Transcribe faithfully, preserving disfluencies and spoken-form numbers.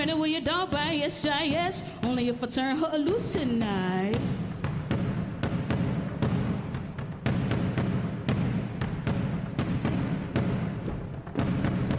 Will your dog bite? Yes, I yes. Only if I turn her loose tonight.